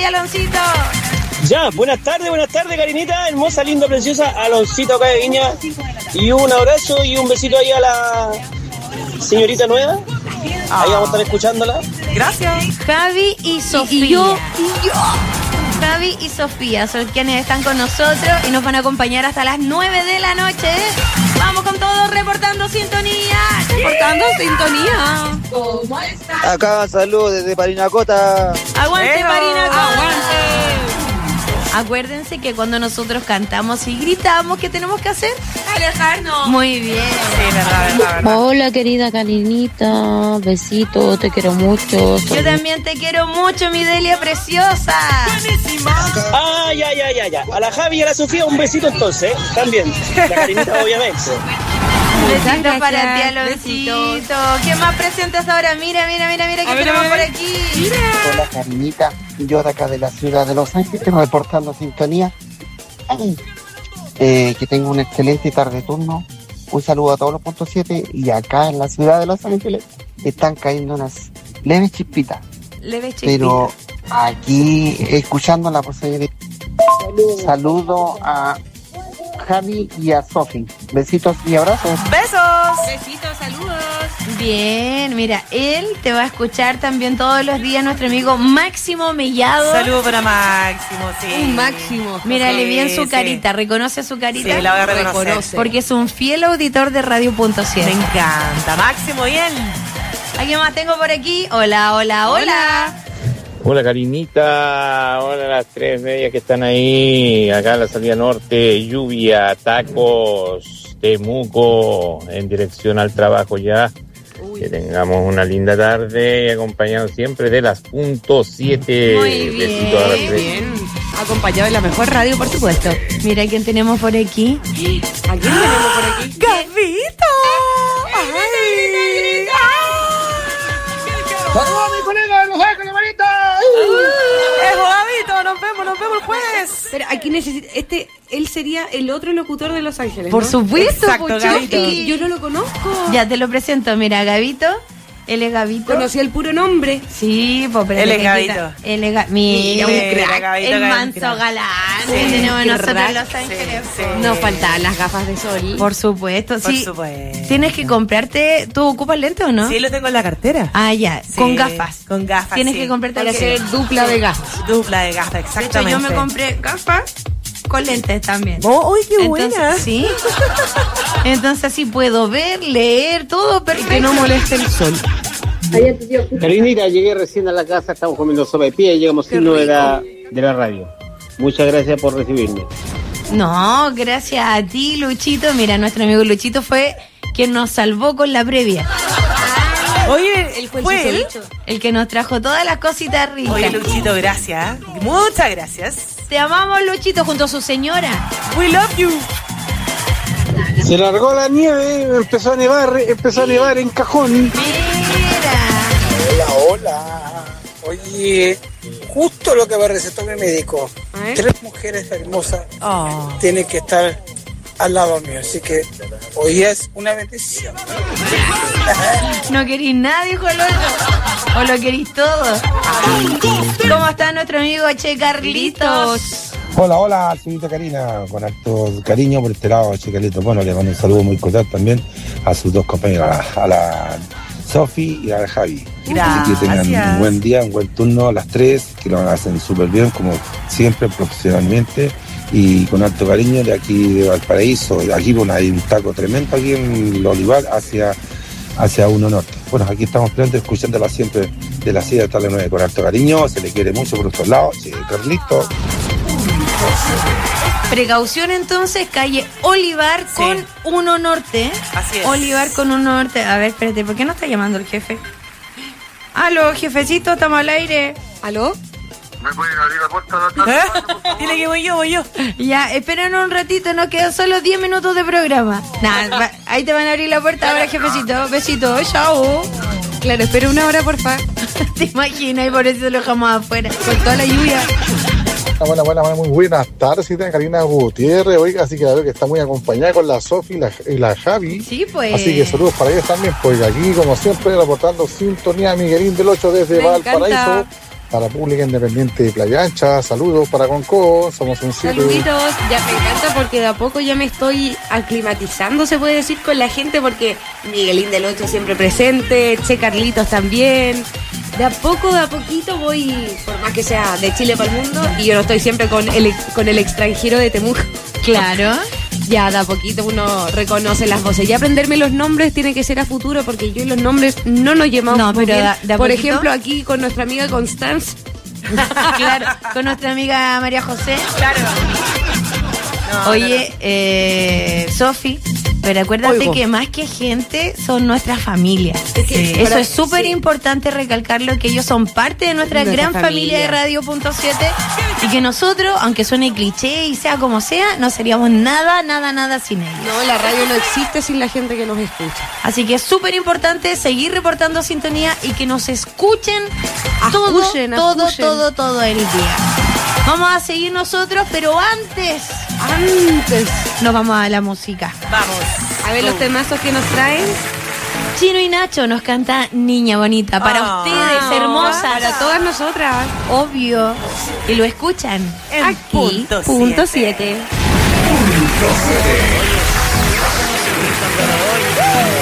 y Aloncito. Ya, buenas tardes, Karinita, hermosa, linda, preciosa, Aloncito acá de Viña. Y un abrazo y un besito ahí a la señorita nueva. Ahí vamos a estar escuchándola. Gracias. Javi y Sofía. Y yo. Javi y Sofía son quienes están con nosotros y nos van a acompañar hasta las 9 de la noche. Vamos con todos reportando sintonía. Reportando sintonía. ¿Cómo está? Acá saludos desde Parinacota. Aguante, Parinacota. Aguante. Acuérdense que cuando nosotros cantamos y gritamos, ¿qué tenemos que hacer? Alejarnos. Muy bien. Sí, verdad. Hola, querida Karinita. Besitos, te quiero mucho. Yo también te quiero mucho, mi Delia preciosa. Ya. A la Javi y a la Sofía un besito entonces, también. La Karinita, obviamente. Besitos para ti, Aloncito. ¿Qué más presentes ahora? Mira, que tenemos por aquí. Mira. Hola, Karinita. Yo de acá de la ciudad de Los Ángeles, reportando sintonía. Que tengo un excelente tarde turno. Un saludo a todos los puntos 7. Y acá en la ciudad de Los Ángeles están cayendo unas leves chispitas. Pero aquí, escuchando la posibilidad. Saludo a Javi y a Sofi. Besitos y abrazos. Besitos, saludos. Bien, mira, él te va a escuchar también todos los días, nuestro amigo Máximo Mellado. Saludos para Máximo, sí. Un Máximo. Mírale bien su carita, ¿reconoce su carita? Sí, la voy a reconocer. Porque es un fiel auditor de Radio.100. Me encanta, Máximo, bien. ¿Alguien más tengo por aquí? Hola. Hola, Karinita, hola las tres medias que están ahí, acá en la salida norte, lluvia, tacos, Temuco, en dirección al trabajo ya. Que tengamos una linda tarde y acompañado siempre de las .7. Muy bien. Besitos a las tres. Bien. Acompañado de la mejor radio, por supuesto. Mira quién tenemos por aquí. ¿A quién tenemos por aquí? ¡Gavito! ¡Saludos a mi colega de Los Ángeles, manita! ¡Eso, Gavito! ¡Nos vemos el jueves! Pero aquí necesita... él sería el otro locutor de Los Ángeles, Por ¿no? supuesto, Exacto, Gavito. Yo no lo conozco. Ya te lo presento, mira, Gavito. Él es Gavito. Conocía el puro nombre. Sí, pues pero Él es Gavito. Mira, un crack. Gavito, el Gavito, manso crack. galán Sí, que tenemos qué nosotros crack. en Los Ángeles. Sí. Nos faltaban las gafas de sol. Por supuesto, Por sí. supuesto. Tienes que comprarte. ¿Tú ocupas lentes o no? Sí, lo tengo en la cartera. Ah, ya. Sí, Con gafas. Con gafas, Tienes sí. que comprarte Para hacer dupla de gafas. Dupla de gafas, De hecho, exactamente. yo me compré gafas con lentes también. ¡Oh, uy, qué Entonces, buena! sí. Entonces así puedo ver, leer, todo perfecto. Que no moleste el sol. Karinita, llegué recién a la casa, estamos comiendo sopa de pie y llegamos sin novedad de la radio. Muchas gracias por recibirme. No, gracias a ti, Luchito. Mira, nuestro amigo Luchito fue quien nos salvó con la previa. Oye, Él fue el ¿fue él? susodicho. El que nos trajo todas las cositas ricas. Oye, Luchito, gracias. Muchas gracias. Te amamos, Luchito, junto a su señora. We love you. Se largó la nieve, empezó a nevar en Cajón. Mira. Hola. Oye, justo lo que me recetó mi médico. 3 mujeres hermosas tienen que estar al lado mío, así que hoy es una bendición. No querís nada, dijo el otro. O lo querís todo. ¿Cómo está nuestro amigo Che Carlitos? Hola, señorita Karina, con harto cariño por este lado, Che Carlitos. Bueno, le mando un saludo muy cordial también a sus dos compañeras, a la Sofi y a la Javi. Así que tengan un buen día, un buen turno las tres, que lo hacen súper bien, como siempre, profesionalmente y con alto cariño de aquí de Valparaíso. Aquí bueno, hay un taco tremendo aquí en el Olivar hacia 1 Norte. Bueno, aquí estamos plenamente escuchándola siempre de la 6 hasta las 9 con alto cariño, se le quiere mucho por estos lados. Sí, Carlitos. Precaución entonces, calle Olivar con 1 Norte. Así es. Olivar con 1 Norte. A ver, espérate, ¿por qué no está llamando el jefe? Aló, jefecito, estamos al aire. ¿Aló? ¿Me pueden abrir la puerta? Dile que voy yo. Ya, esperen un ratito, nos quedan solo 10 minutos de programa. Nada, ahí te van a abrir la puerta ahora, jefecito. Besito, chao. Claro, espera 1 hora, porfa. ¿Te imaginas? Y por eso lo dejamos afuera. Con toda la lluvia. Muy buenas tardes, sí, Karina Gutiérrez, oiga, así que la veo que está muy acompañada con la Sofi y la Javi. Sí, pues. Así que saludos para ellos también, pues aquí como siempre reportando sintonía Miguelín del 8 desde Me Valparaíso. encanta. para Pública Independiente de Playa Ancha. Saludos para Conco, somos un 7. Saluditos, ya me encanta porque de a poco ya me estoy aclimatizando, se puede decir, con la gente, porque Miguelín del 8 siempre presente, Che Carlitos también. De a poquito voy, por más que sea de Chile para el mundo, y yo no estoy siempre con el extranjero de Temuco. Claro. Ya de a poquito uno reconoce las voces. Ya aprenderme los nombres tiene que ser a futuro, porque yo y los nombres no nos llevamos. No, pero bien. Por ejemplo, aquí con nuestra amiga Constance. Claro, con nuestra amiga María José. Claro. No, oye, Sofi, pero acuérdate que más que gente son nuestras familias. Eso es súper importante recalcarlo, que ellos son parte de nuestra gran familia de Radio.7 y que nosotros, aunque suene cliché y sea como sea, no seríamos nada sin ellos. No, la radio no existe sin la gente que nos escucha. Así que es súper importante seguir reportando sintonía y que nos escuchen todo el día. Vamos a seguir nosotros, pero antes nos vamos a la música. Vamos. A ver los temazos que nos traen. Chino y Nacho nos canta Niña Bonita. Para ustedes, hermosas. Para todas nosotras. Obvio. Y lo escuchan en aquí. Punto 7.